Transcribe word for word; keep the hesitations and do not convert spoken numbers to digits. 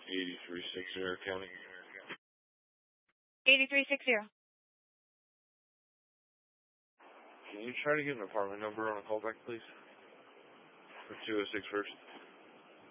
eighty-three sixty County. eighty-three sixty. Can you try to get an apartment number on a callback, please? For two oh six First.